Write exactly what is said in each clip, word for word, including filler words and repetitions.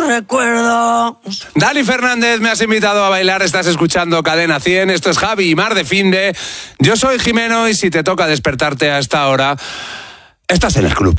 recuerdos. Dani Fernández, me has invitado a bailar, estás escuchando Cadena cien, esto es Javi y Mar de Finde. Yo soy Jimeno y si te toca despertarte a esta hora, estás en el club.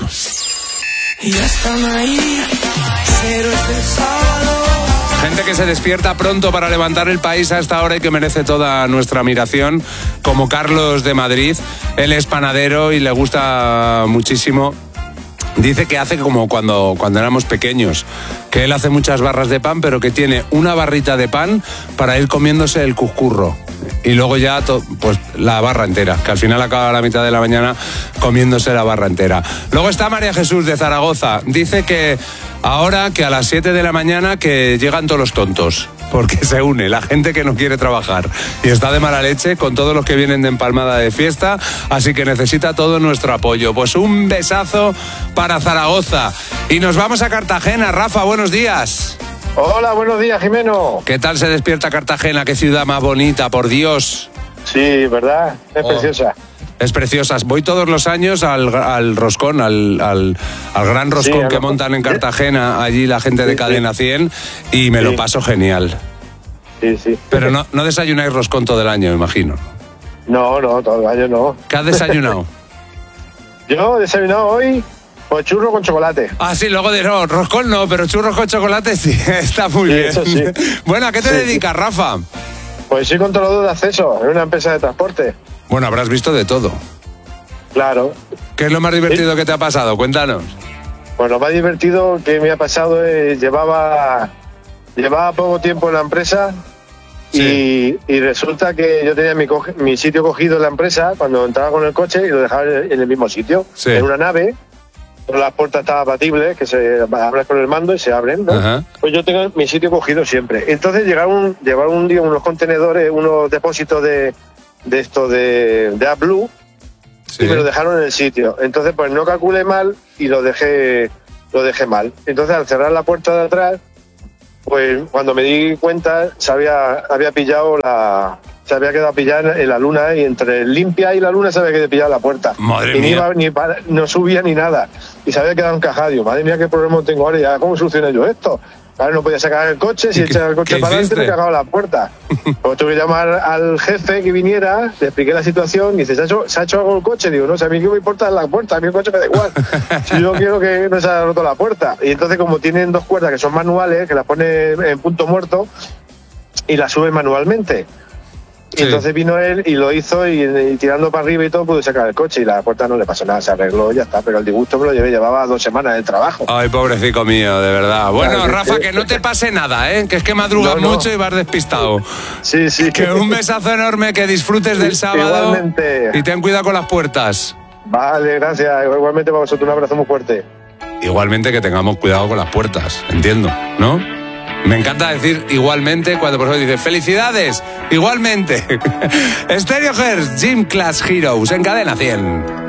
Y ya están ahí, pero este sábado. Gente que se despierta pronto para levantar el país a esta hora y que merece toda nuestra admiración, como Carlos de Madrid. Él es panadero y le gusta muchísimo. Dice que hace como cuando, cuando éramos pequeños, que él hace muchas barras de pan, pero que tiene una barrita de pan para ir comiéndose el cuscurro. Y luego ya to, pues la barra entera, que al final acaba a la mitad de la mañana comiéndose la barra entera. Luego está María Jesús de Zaragoza. Dice que ahora que a las siete de la mañana que llegan todos los tontos, porque se une la gente que no quiere trabajar y está de mala leche con todos los que vienen de empalmada de fiesta, así que necesita todo nuestro apoyo. Pues un besazo para Zaragoza. Y nos vamos a Cartagena. Rafa, buenos días. Hola, buenos días, Jimeno. ¿Qué tal se despierta Cartagena? Qué ciudad más bonita, por Dios. Sí, ¿verdad? Es oh. preciosa. Es preciosa. Voy todos los años al, al roscón, al, al, al gran roscón sí, que montan en Cartagena, allí la gente de sí, Cadena cien, y me sí. lo paso genial. Sí, sí. Pero no, no desayunáis roscón todo el año, me imagino. No, no, todo el año no. ¿Qué has desayunado? Yo he desayunado hoy pues churro con chocolate. Ah, sí, luego de no, roscón no, pero churros con chocolate sí, está muy sí, bien. Eso sí. Bueno, ¿a qué te sí, dedicas, sí. Rafa? Pues soy controlador de acceso en una empresa de transporte. Bueno, habrás visto de todo. Claro. ¿Qué es lo más divertido ¿Sí? que te ha pasado? Cuéntanos. Pues lo más divertido que me ha pasado es llevaba, llevaba poco tiempo en la empresa sí. y, y resulta que yo tenía mi, co- mi sitio cogido en la empresa cuando entraba con el coche y lo dejaba en el, en el mismo sitio, sí. en una nave. Todas las puertas estaban abatibles, que se abren con el mando y se abren, ¿no? Uh-huh. Pues yo tengo mi sitio cogido siempre. Entonces llegaron, llevaron un día unos contenedores, unos depósitos de, de esto de, de AdBlue sí. y me lo dejaron en el sitio. Entonces pues no calculé mal y lo dejé, lo dejé mal. Entonces al cerrar la puerta de atrás, pues cuando me di cuenta se había, había pillado la... se había quedado pillada en la luna y entre limpia y la luna se había quedado pillada la puerta. Madre y mía. Ni iba, ni para, no subía ni nada. Y se había quedado encajado. Digo, madre mía, qué problema tengo ahora. Ya, ¿cómo soluciono yo esto? Ahora no podía sacar el coche. Si echaba el coche para adelante, me cagaba la puerta. Pues tuve que llamar al jefe que viniera, le expliqué la situación y dice, ¿se ha hecho, ¿se ha hecho algo el coche? Digo, no, si a mí qué me importa la puerta, a mí el coche me da igual. Si yo quiero que no se haya roto la puerta. Y entonces, como tienen dos cuerdas que son manuales, que las pone en punto muerto y las sube manualmente. Y sí. entonces vino él y lo hizo y, y tirando para arriba y todo pude sacar el coche y la puerta no le pasó nada, se arregló y ya está, pero el disgusto me lo llevé, llevaba dos semanas de trabajo. Ay, pobrecito mío, de verdad. Bueno, claro, Rafa, que, que no te pase nada, ¿eh? Que es que madrugas no, no. mucho y vas despistado. Sí, sí. Que un besazo enorme, que disfrutes del sábado. Igualmente. Y ten cuidado con las puertas. Vale, gracias. Igualmente para vosotros, un abrazo muy fuerte. Igualmente que tengamos cuidado con las puertas, entiendo, ¿no? Me encanta decir igualmente cuando por ejemplo dice ¡felicidades! ¡Igualmente! Stereo Hearts, Gym Class Heroes en Cadena cien.